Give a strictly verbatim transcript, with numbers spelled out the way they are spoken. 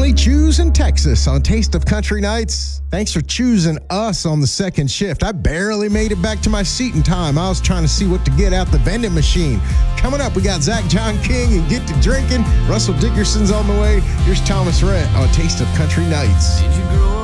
finally choosing Texas on Taste of Country Nights. Thanks for choosing us on the second shift. I barely made it back to my seat in time. I was trying to see what to get out the vending machine. Coming up, we got Zach John King and Get to Drinking. Russell Dickerson's on the way. Here's Thomas Rhett on Taste of Country Nights. Did you grow up